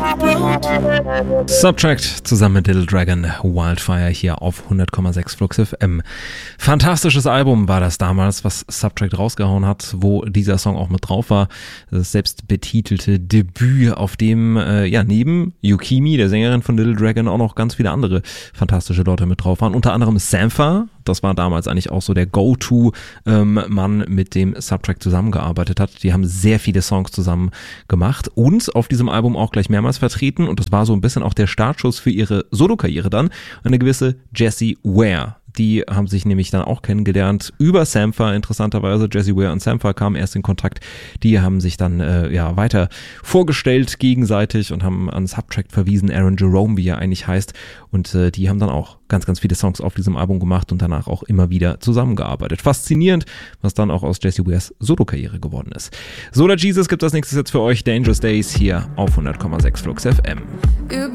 Subtract zusammen mit Little Dragon, Wildfire hier auf 100,6 Flux FM. Fantastisches Album war das damals, was Subtract rausgehauen hat, wo dieser Song auch mit drauf war. Das selbstbetitelte Debüt, auf dem neben Yukimi, der Sängerin von Little Dragon, auch noch ganz viele andere fantastische Leute mit drauf waren. Unter anderem Sampha. Das war damals eigentlich auch so der Go-To-Mann, mit dem Subtract zusammengearbeitet hat. Die haben sehr viele Songs zusammen gemacht und auf diesem Album auch gleich mehrmals vertreten. Und das war so ein bisschen auch der Startschuss für ihre Solo-Karriere dann. Eine gewisse Jessie Ware. Die haben sich nämlich dann auch kennengelernt über Sampha, interessanterweise. Jessie Ware und Sampha kamen erst in Kontakt. Die haben sich dann weiter vorgestellt gegenseitig und haben an Subtract verwiesen, Aaron Jerome, wie er eigentlich heißt. Und die haben dann auch ganz, ganz viele Songs auf diesem Album gemacht und danach auch immer wieder zusammengearbeitet. Faszinierend, was dann auch aus Jessie Wares Solo-Karriere geworden ist. Solar Jesus gibt das nächstes jetzt für euch. Dangerous Days hier auf 100,6 Flux FM.